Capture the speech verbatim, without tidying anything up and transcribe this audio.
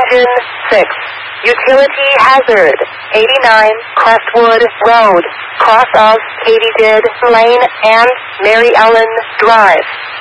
Engine six. Utility hazard. eighty-nine Crestwood Road. Cross of Katydid Lane and Mary Ellen Drive.